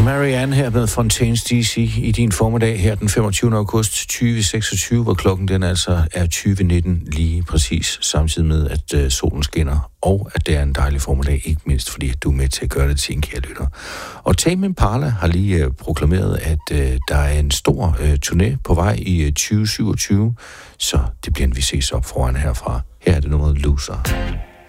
Marianne her med Fontaines DC i din formiddag her den 25. august 2026, hvor klokken den altså er 20:19 lige præcis, samtidig med at solen skinner, og at det er en dejlig formiddag, ikke mindst fordi at du er med til at gøre det til en kære lytter. Og Tame Impala har lige proklameret, at der er en stor turné på vej i 2027, så det bliver en vi ses op foran herfra. Her er det nummeret Loser.